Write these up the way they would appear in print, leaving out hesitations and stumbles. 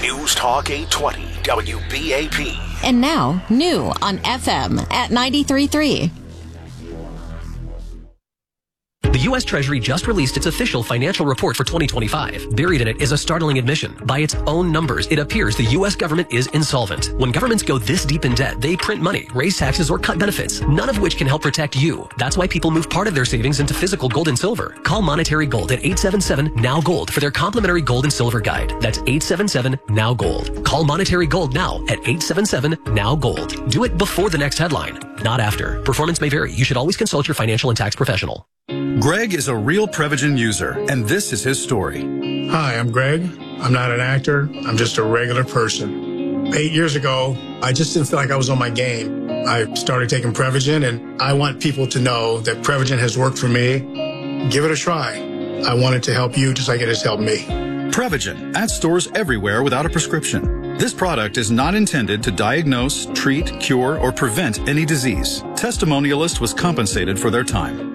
News Talk 820 WBAP. And now, new on FM at 93.3. The U.S. Treasury just released its official financial report for 2025. Buried in it is a startling admission. By its own numbers, it appears the U.S. government is insolvent. When governments go this deep in debt, they print money, raise taxes, or cut benefits, none of which can help protect you. That's why people move part of their savings into physical gold and silver. Call Monetary Gold at 877-NOW-GOLD for their complimentary gold and silver guide. That's 877-NOW-GOLD. Call Monetary Gold now at 877-NOW-GOLD. Do it before the next headline, not after. Performance may vary. You should always consult your financial and tax professional. Greg is a real Prevagen user, and this is his story. Hi, I'm Greg. I'm not an actor. I'm just a regular person. 8 years ago, I just didn't feel like I was on my game. I started taking Prevagen, and I want people to know that Prevagen has worked for me. Give it a try. I want it to help you just like it has helped me. Prevagen, at stores everywhere without a prescription. This product is not intended to diagnose, treat, cure, or prevent any disease. Testimonialist was compensated for their time.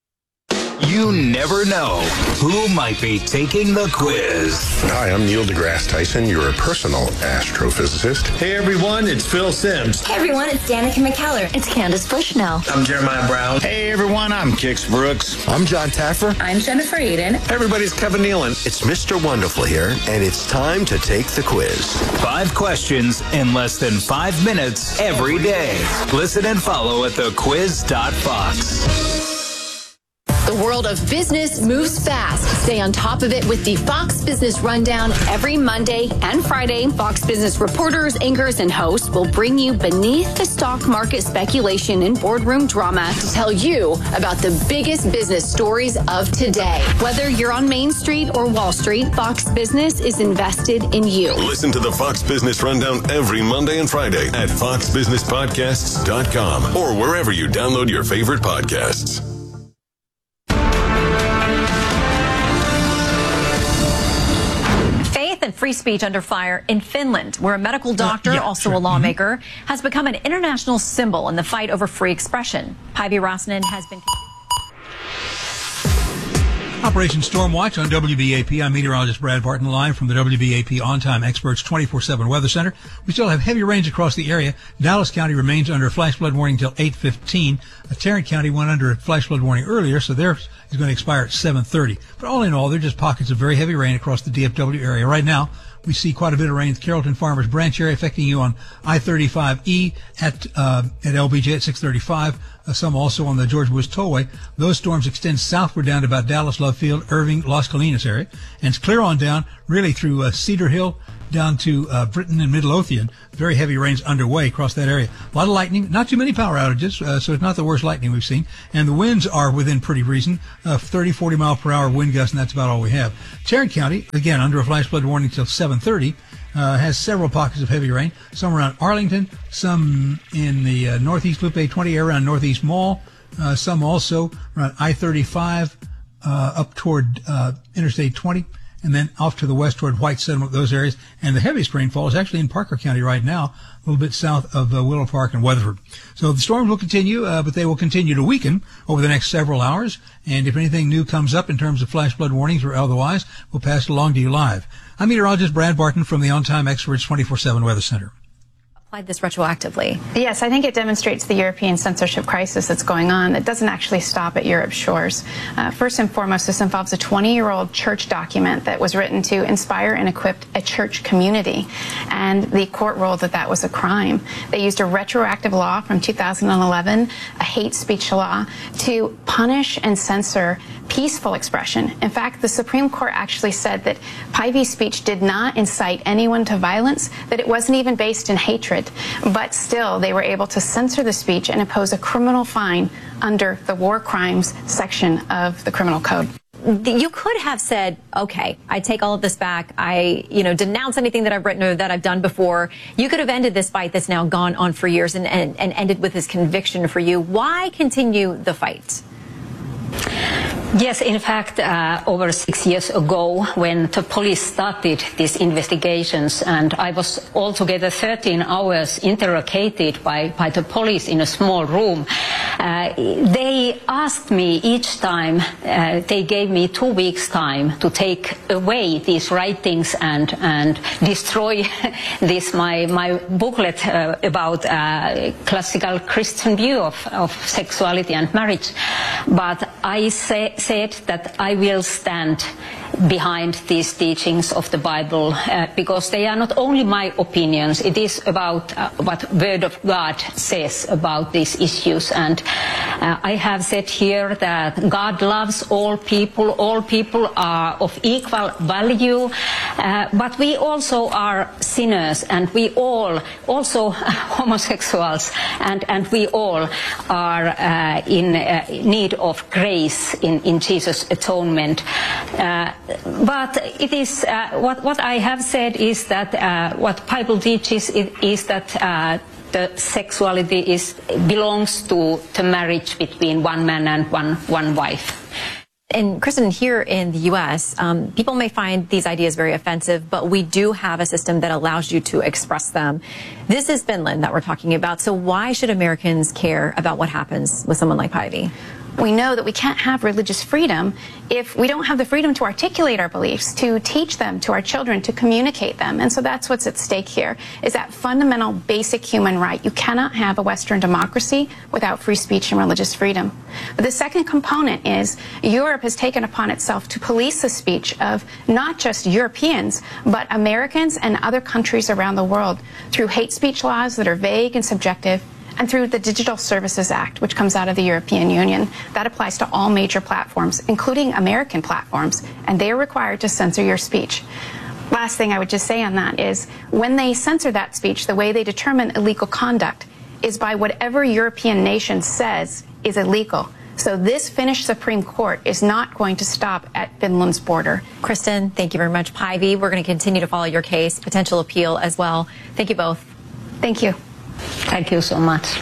You never know who might be taking the quiz. Hi, I'm Neil deGrasse Tyson, your personal astrophysicist. Hey everyone, it's Phil Sims. Hey everyone, it's Danica McKellar. It's Candace Bushnell. I'm Jeremiah Brown. Hey everyone, I'm Kix Brooks. I'm John Taffer. I'm Jennifer Aiden. Everybody's Kevin Nealon. It's Mr. Wonderful here, and it's time to take the quiz. 5 questions in less than 5 minutes every day. Listen and follow at thequiz.fox. The world of business moves fast. Stay on top of it with the Fox Business Rundown every Monday and Friday. Fox Business reporters, anchors, and hosts will bring you beneath the stock market speculation and boardroom drama to tell you about the biggest business stories of today. Whether you're on Main Street or Wall Street, Fox Business is invested in you. Listen to the Fox Business Rundown every Monday and Friday at foxbusinesspodcasts.com or wherever you download your favorite podcasts. And free speech under fire in Finland, where a medical doctor, a lawmaker, has become an international symbol in the fight over free expression. Päivi Räsänen has been... Operation Stormwatch on WBAP. I'm meteorologist Brad Barton, live from the WBAP On-Time Experts 24/7 Weather Center. We still have heavy rains across the area. Dallas County remains under a flash flood warning until 8:15. Tarrant County went under a flash flood warning earlier, so theirs is going to expire at 7:30. But all in all, they're just pockets of very heavy rain across the DFW area. Right now, we see quite a bit of rain in the Carrollton Farmers Branch area, affecting you on I-35E at LBJ at 635. Some also on the George Bush Tollway. Those storms extend southward down to about Dallas, Love Field, Irving, Las Colinas area, and it's clear on down, really through Cedar Hill down to Britton and Midlothian. Very heavy rains underway across that area. A lot of lightning, not too many power outages, so it's not the worst lightning we've seen. And the winds are within pretty reason, 30, 40 mile per hour wind gusts, and that's about all we have. Tarrant County, again, under a flash flood warning until 7:30. Has several pockets of heavy rain, some around Arlington, some in the northeast Loop 820 area around Northeast Mall, some also around I-35 up toward Interstate 20, and then off to the west toward White Settlement, those areas. And the heaviest rainfall is actually in Parker County right now, a little bit south of Willow Park and Weatherford. So the storms will continue, but they will continue to weaken over the next several hours. And if anything new comes up in terms of flash flood warnings or otherwise, we'll pass it along to you live. I'm meteorologist Brad Barton from the On-Time Experts 24/7 Weather Center. Applied this retroactively. Yes, I think it demonstrates the European censorship crisis that's going on. It doesn't actually stop at Europe's shores. First and foremost, this involves a 20-year-old church document that was written to inspire and equip a church community. And the court ruled that that was a crime. They used a retroactive law from 2011, a hate speech law, to punish and censor peaceful expression. In fact, the Supreme Court actually said that Päivi's speech did not incite anyone to violence, that it wasn't even based in hatred, but still they were able to censor the speech and impose a criminal fine under the war crimes section of the criminal code. You could have said, okay, I take all of this back. I, denounce anything that I've written or that I've done before. You could have ended this fight that's now gone on for years and ended with his conviction for you. Why continue the fight? Yes, in fact, over 6 years ago, when the police started these investigations, and I was altogether 13 hours interrogated by the police in a small room, they asked me each time, they gave me 2 weeks' time to take away these writings and destroy this, my booklet about classical Christian view of sexuality and marriage. But I said that I will stand behind these teachings of the Bible because they are not only my opinions, it is about what Word of God says about these issues. And I have said here that God loves all people are of equal value, but we also are sinners, and we all, also homosexuals, and we all are in need of grace in Jesus' atonement. But it is what I have said is that what Bible teaches is that the sexuality belongs to marriage between one man and one wife. And Kristen, here in the U.S., people may find these ideas very offensive, but we do have a system that allows you to express them. This is Finland that we're talking about. So why should Americans care about what happens with someone like Päivi? We know that we can't have religious freedom if we don't have the freedom to articulate our beliefs, to teach them to our children, to communicate them. And so that's what's at stake here, is that fundamental basic human right. You cannot have a Western democracy without free speech and religious freedom. But the second component is Europe has taken upon itself to police the speech of not just Europeans, but Americans and other countries around the world through hate speech laws that are vague and subjective, and through the Digital Services Act, which comes out of the European Union. That applies to all major platforms, including American platforms, and they are required to censor your speech. Last thing I would just say on that is, when they censor that speech, the way they determine illegal conduct is by whatever European nation says is illegal. So this Finnish Supreme Court is not going to stop at Finland's border. Kristen, thank you very much. Päivi, we're going to continue to follow your case, potential appeal as well. Thank you both. Thank you. Thank you so much.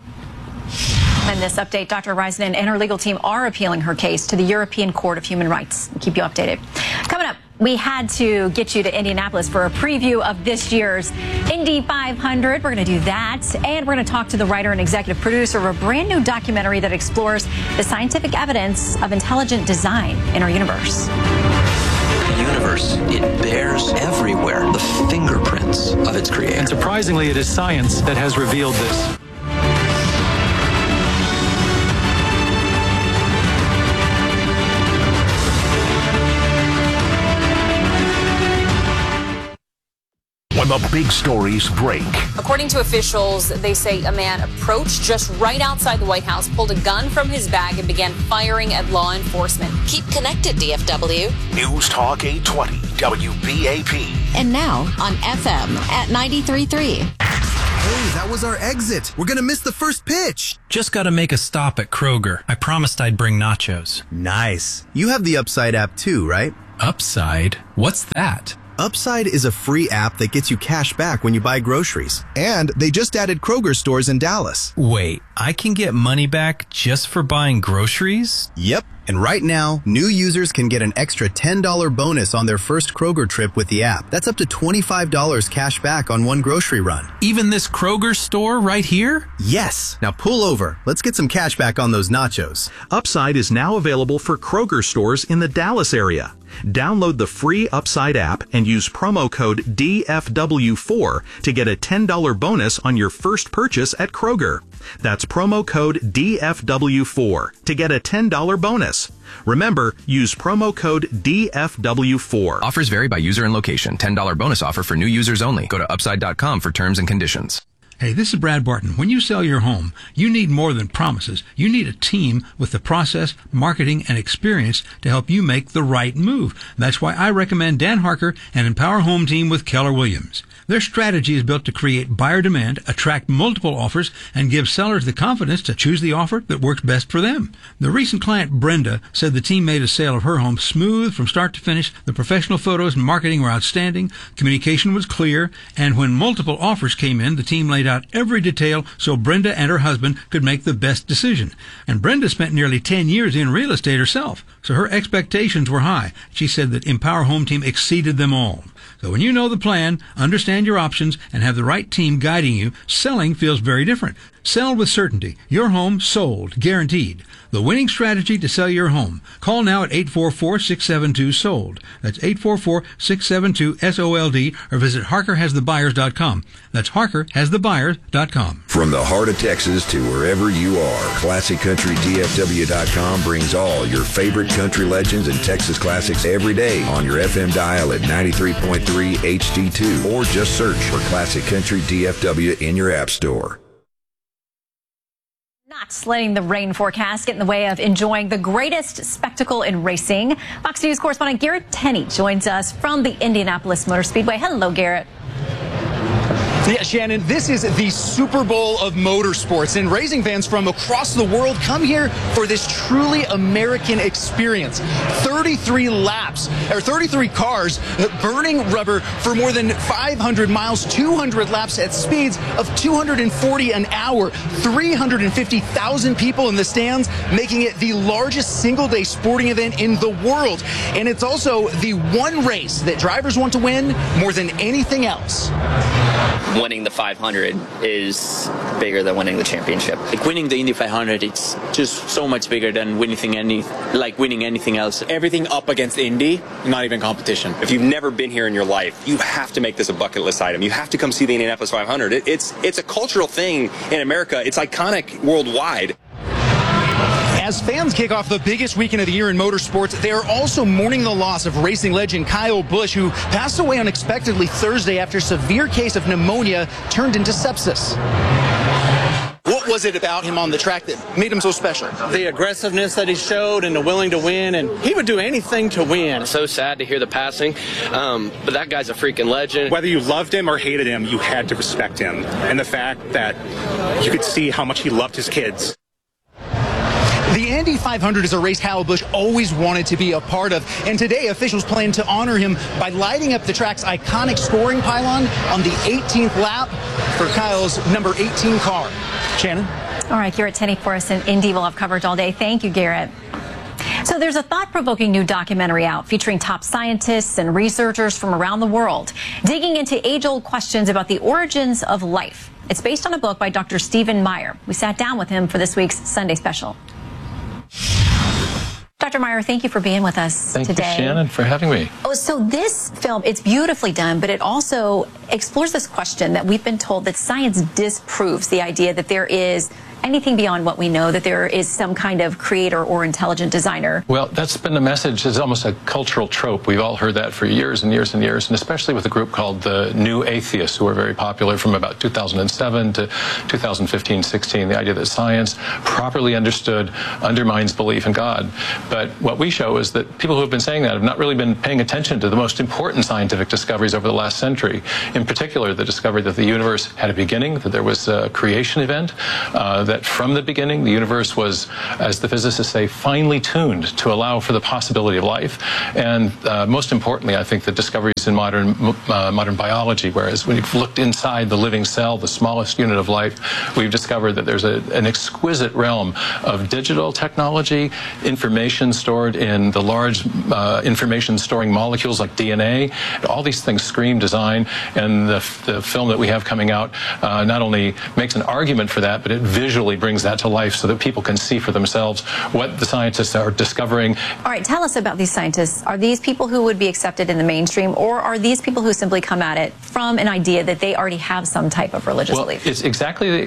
In this update, Dr. Reisman and her legal team are appealing her case to the European Court of Human Rights. We'll keep you updated. Coming up, we had to get you to Indianapolis for a preview of this year's Indy 500. We're going to do that. And we're going to talk to the writer and executive producer of a brand new documentary that explores the scientific evidence of intelligent design in our universe. Universe, it bears everywhere the fingerprints of its creator. And surprisingly, it is science that has revealed this. When the big stories break. According to officials, they say a man approached just right outside the White House, pulled a gun from his bag, and began firing at law enforcement. Keep connected, DFW. News Talk 820, WBAP. And now on FM at 93.3. Hey, that was our exit. We're going to miss the first pitch. Just got to make a stop at Kroger. I promised I'd bring nachos. Nice. You have the Upside app too, right? Upside? What's that? Upside is a free app that gets you cash back when you buy groceries. And they just added Kroger stores in Dallas. Wait, I can get money back just for buying groceries? Yep. And right now, new users can get an extra $10 bonus on their first Kroger trip with the app. That's up to $25 cash back on one grocery run. Even this Kroger store right here? Yes. Now pull over. Let's get some cash back on those nachos. Upside is now available for Kroger stores in the Dallas area. Download the free Upside app and use promo code DFW4 to get a $10 bonus on your first purchase at Kroger. That's promo code DFW4 to get a $10 bonus. Remember, use promo code DFW4. Offers vary by user and location. $10 bonus offer for new users only. Go to upside.com for terms and conditions. Hey, this is Brad Barton. When you sell your home, you need more than promises. You need a team with the process, marketing, and experience to help you make the right move. That's why I recommend Dan Harker and Empower Home Team with Keller Williams. Their strategy is built to create buyer demand, attract multiple offers, and give sellers the confidence to choose the offer that works best for them. The recent client, Brenda, said the team made a sale of her home smooth from start to finish. The professional photos and marketing were outstanding, communication was clear, and when multiple offers came in, the team laid out every detail so Brenda and her husband could make the best decision. And Brenda spent nearly 10 years in real estate herself. so her expectations were high. She said that Empower Home Team exceeded them all. So when you know the plan, understand your options, and have the right team guiding you, selling feels very different. Sell with certainty. Your home sold, guaranteed. The winning strategy to sell your home. Call now at 844-672-SOLD. That's 844-672-SOLD, or visit HarkerHasTheBuyers.com. That's HarkerHasTheBuyers.com. From the heart of Texas to wherever you are, ClassicCountryDFW.com brings all your favorite country legends and Texas classics every day on your FM dial at 93.3 HD2, or just search for Classic Country DFW in your app store. Not letting the rain forecast get in the way of enjoying the greatest spectacle in racing. Fox News correspondent Garrett Tenney joins us from the Indianapolis Motor Speedway. Hello, Garrett. Yeah, Shannon, this is the Super Bowl of motorsports, and racing fans from across the world come here for this truly American experience. 33 laps, or 33 cars burning rubber for more than 500 miles, 200 laps at speeds of 240 an hour, 350,000 people in the stands, making it the largest single-day sporting event in the world. And it's also the one race that drivers want to win more than anything else. Winning the 500 is bigger than winning the championship. Like winning the Indy 500, it's just so much bigger than winning anything else. Everything up against Indy, not even competition. If you've never been here in your life, you have to make this a bucket list item. You have to come see the Indianapolis 500. It's a cultural thing in America. It's iconic worldwide. As fans kick off the biggest weekend of the year in motorsports, they are also mourning the loss of racing legend Kyle Busch, who passed away unexpectedly Thursday after a severe case of pneumonia turned into sepsis. What was it about him on the track that made him so special? The aggressiveness that he showed and the willing to win, and he would do anything to win. So sad to hear the passing, but that guy's a freaking legend. Whether you loved him or hated him, you had to respect him. And the fact that you could see how much he loved his kids. The Indy 500 is a race Kyle Busch always wanted to be a part of, and today officials plan to honor him by lighting up the track's iconic scoring pylon on the 18th lap for Kyle's number 18 car. Shannon? All right, Garrett Tenney for us in Indy. We'll have coverage all day. Thank you, Garrett. So there's a thought-provoking new documentary out featuring top scientists and researchers from around the world, digging into age-old questions about the origins of life. It's based on a book by Dr. Stephen Meyer. We sat down with him for this week's Sunday special. Dr. Meyer, thank you for being with us today. Thank you, Shannon, for having me. Oh, so this film, it's beautifully done, but it also explores this question that we've been told that science disproves the idea that there is anything beyond what we know, that there is some kind of creator or intelligent designer. Well, that's been the message. It's almost a cultural trope. We've all heard that for years and years and years, and especially with a group called the New Atheists, who were very popular from about 2007 to 2015-16, the idea that science, properly understood, undermines belief in God. But what we show is that people who have been saying that have not really been paying attention to the most important scientific discoveries over the last century. In particular, the discovery that the universe had a beginning, that there was a creation event, that from the beginning the universe was, as the physicists say, finely tuned to allow for the possibility of life. And most importantly, I think the discoveries in modern biology, whereas when you've looked inside the living cell, the smallest unit of life, we've discovered that there's an exquisite realm of digital technology, information stored in the large information storing molecules like DNA. All these things scream design, and the film that we have coming out not only makes an argument for that, but it visually brings that to life so that people can see for themselves what the scientists are discovering. All right, tell us about these scientists. Are these people who would be accepted in the mainstream, or are these people who simply come at it from an idea that they already have some type of religious belief? It's exactly,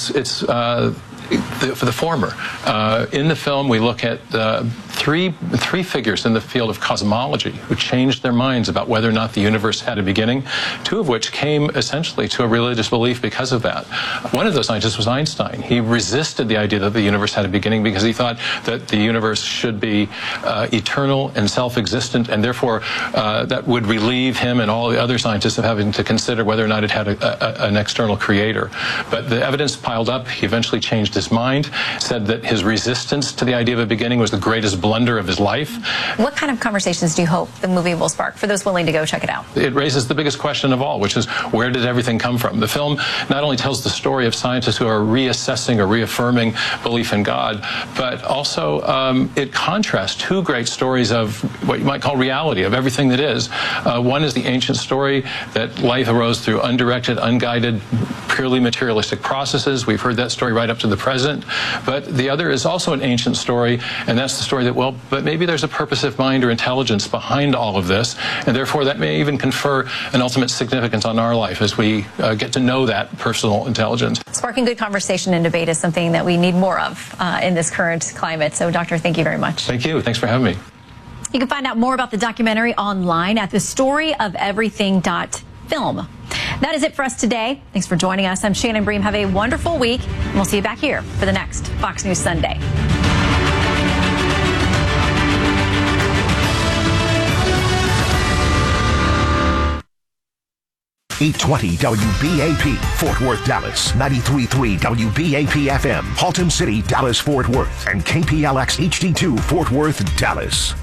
for the former. In the film, we look at three figures in the field of cosmology who changed their minds about whether or not the universe had a beginning, two of which came essentially to a religious belief because of that. One of those scientists was Einstein. He resisted the idea that the universe had a beginning because he thought that the universe should be eternal and self-existent, and therefore that would relieve him and all the other scientists of having to consider whether or not it had an external creator. But the evidence piled up. He eventually changed his his mind, said that his resistance to the idea of a beginning was the greatest blunder of his life. What kind of conversations do you hope the movie will spark for those willing to go check it out? It raises the biggest question of all, which is, where did everything come from? The film not only tells the story of scientists who are reassessing or reaffirming belief in God, but also it contrasts two great stories of what you might call reality, of everything that is. One is the ancient story that life arose through undirected, unguided, purely materialistic processes. We've heard that story right up to the present. But the other is also an ancient story, and that's the story that, well, but maybe there's a purposive mind or intelligence behind all of this, and therefore that may even confer an ultimate significance on our life as we get to know that personal intelligence. Sparking good conversation and debate is something that we need more of in this current climate. So, Doctor, thank you very much. Thank you. Thanks for having me. You can find out more about the documentary online at thestoryofeverything.film. That is it for us today. Thanks for joining us. I'm Shannon Bream. Have a wonderful week, and we'll see you back here for the next Fox News Sunday. .820 WBAP, Fort Worth, Dallas. 93.3 WBAP FM, Haltom City, Dallas, Fort Worth. And KPLX HD2, Fort Worth, Dallas.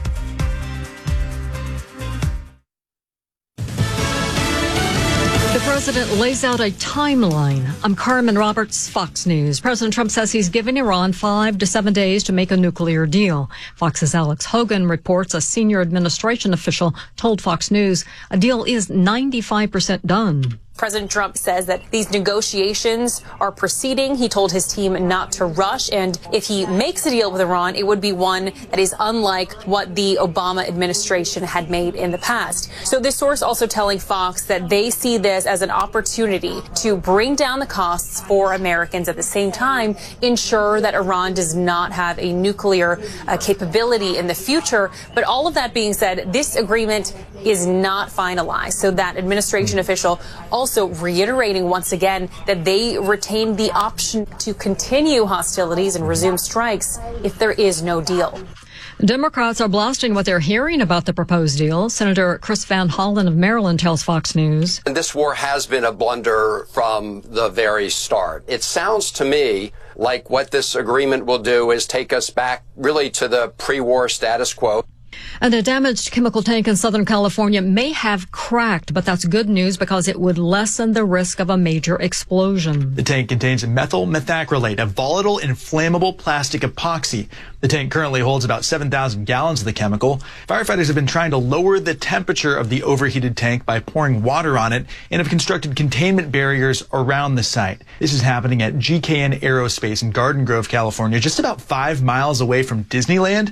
The president lays out a timeline. I'm Carmen Roberts, Fox News. President Trump says he's giving Iran 5 to 7 days to make a nuclear deal. Fox's Alex Hogan reports a senior administration official told Fox News a deal is 95% done. President Trump says that these negotiations are proceeding. He told his team not to rush, and if he makes a deal with Iran, it would be one that is unlike what the Obama administration had made in the past. So this source also telling Fox that they see this as an opportunity to bring down the costs for Americans, at the same time ensure that Iran does not have a nuclear capability in the future. But all of that being said, this agreement is not finalized. So that administration official also reiterating once again that they retain the option to continue hostilities and resume strikes if there is no deal. Democrats are blasting what they're hearing about the proposed deal. Senator Chris Van Hollen of Maryland tells Fox News. And this war has been a blunder from the very start. It sounds to me like what this agreement will do is take us back really to the pre-war status quo. And a damaged chemical tank in Southern California may have cracked, but that's good news because it would lessen the risk of a major explosion. The tank contains methyl methacrylate, a volatile, inflammable plastic epoxy. The tank currently holds about 7,000 gallons of the chemical. Firefighters have been trying to lower the temperature of the overheated tank by pouring water on it and have constructed containment barriers around the site. This is happening at GKN Aerospace in Garden Grove, California, just about 5 miles away from Disneyland.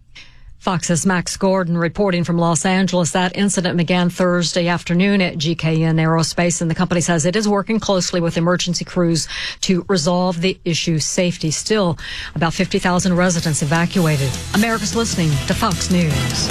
Fox's Max Gordon reporting from Los Angeles. That incident began Thursday afternoon at GKN Aerospace, and the company says it is working closely with emergency crews to resolve the issue. Safety still, about 50,000 residents evacuated. America's listening to Fox News.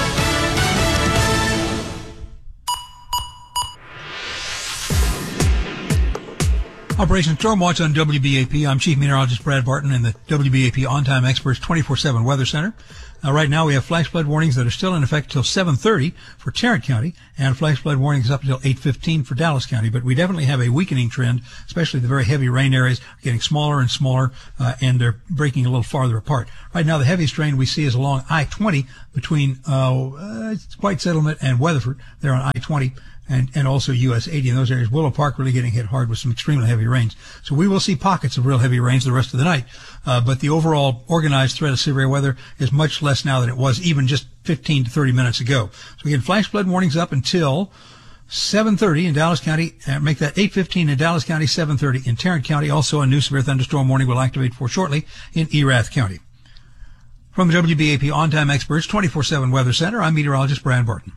Operation Stormwatch on WBAP. I'm Chief Meteorologist Brad Barton in the WBAP On-Time Experts 24/7 Weather Center. Right now we have flash flood warnings that are still in effect until 7:30 for Tarrant County, and flash flood warnings up until 8:15 for Dallas County. But we definitely have a weakening trend, especially the very heavy rain areas are getting smaller and smaller, and they're breaking a little farther apart. Right now the heaviest rain we see is along I-20 between White Settlement and Weatherford. They're on I-20. And also US 80 in those areas. Willow Park really getting hit hard with some extremely heavy rains. So we will see pockets of real heavy rains the rest of the night. But the overall organized threat of severe weather is much less now than it was even just 15 to 30 minutes ago. So again, flash flood warnings up until 7:30 in Dallas County. Make that 8:15 in Dallas County, 7:30 in Tarrant County. Also a new severe thunderstorm warning will activate for shortly in Erath County. From the WBAP On-Time Experts 24/7 Weather Center, I'm meteorologist Brad Barton.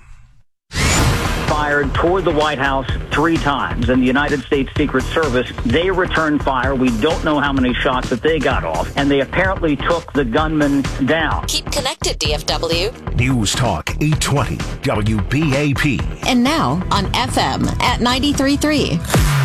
Fired toward the White House 3 times, and the United States Secret Service, they returned fire. We don't know how many shots that they got off, and they apparently took the gunman down. Keep connected, DFW. News Talk 820 WBAP. And now on FM at 93.3.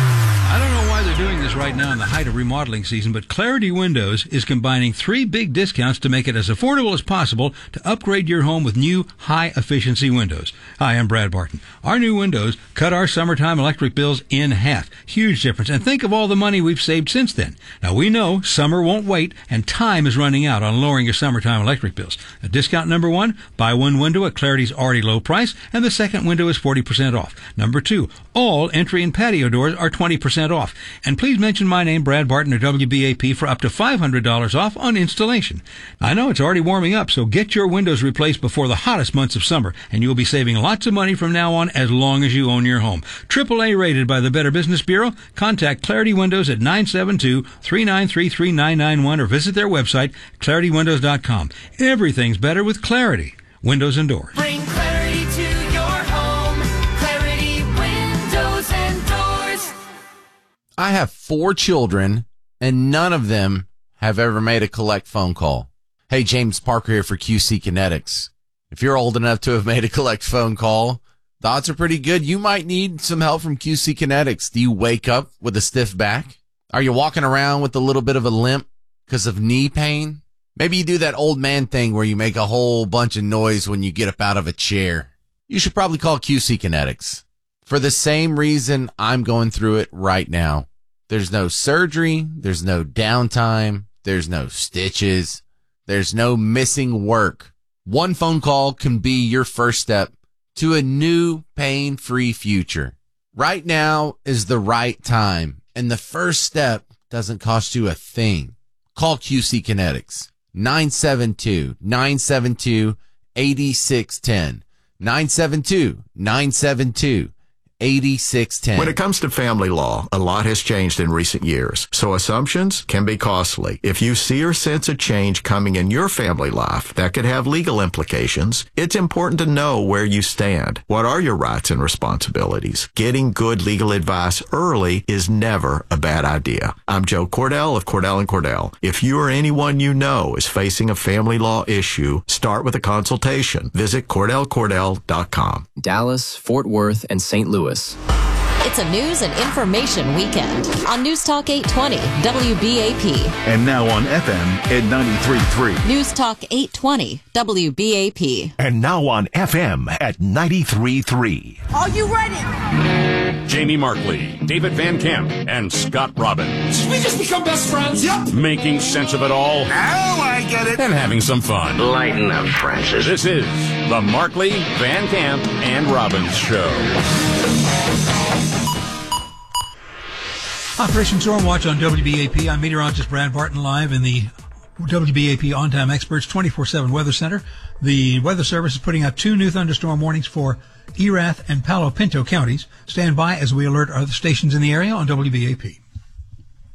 I don't know why they're doing this right now in the height of remodeling season, but Clarity Windows is combining 3 big discounts to make it as affordable as possible to upgrade your home with new high-efficiency windows. Hi, I'm Brad Barton. Our new windows cut our summertime electric bills in half. Huge difference. And think of all the money we've saved since then. Now, we know summer won't wait, and time is running out on lowering your summertime electric bills. Discount number 1, buy one window at Clarity's already low price, and the second window is 40% off. Number 2, all entry and patio doors are 20% off. And please mention my name, Brad Barton, or WBAP, for up to $500 off on installation. I know it's already warming up, so get your windows replaced before the hottest months of summer, and you'll be saving lots of money from now on as long as you own your home. AAA rated by the Better Business Bureau. Contact Clarity Windows at 972-393-3991 or visit their website, ClarityWindows.com. Everything's better with Clarity Windows and Doors. Bring clarity to your home. Clarity Windows and Doors. I have 4 children, and none of them have ever made a collect phone call. Hey, James Parker here for QC Kinetics. If you're old enough to have made a collect phone call, the odds are pretty good you might need some help from QC Kinetics. Do you wake up with a stiff back? Are you walking around with a little bit of a limp because of knee pain? Maybe you do that old man thing where you make a whole bunch of noise when you get up out of a chair. You should probably call QC Kinetics. For the same reason I'm going through it right now. There's no surgery. There's no downtime. There's no stitches. There's no missing work. One phone call can be your first step to a new pain-free future. Right now is the right time, and the first step doesn't cost you a thing. Call QC Kinetics. 972-972-8610. 972-972-8610. When it comes to family law, a lot has changed in recent years, so assumptions can be costly. If you see or sense a change coming in your family life that could have legal implications, it's important to know where you stand. What are your rights and responsibilities? Getting good legal advice early is never a bad idea. I'm Joe Cordell of Cordell & Cordell. If you or anyone you know is facing a family law issue, start with a consultation. Visit CordellCordell.com. Dallas, Fort Worth, and St. Louis. It's a news and information weekend on News Talk 820 WBAP. And now on FM at 93.3. News Talk 820 WBAP. And now on FM at 93.3. Are you ready? Jamie Markley, David Van Camp, and Scott Robbins. Did we just become best friends? Yep. Making sense of it all. Now I get it. And having some fun. Lighten up, Francis. This is the Markley, Van Camp, and Robbins Show. Operation Stormwatch on WBAP. I'm meteorologist Brad Barton live in the WBAP On-Time Experts 24/7 Weather Center. The Weather Service is putting out 2 new thunderstorm warnings for Erath and Palo Pinto counties. Stand by as we alert other stations in the area on WBAP.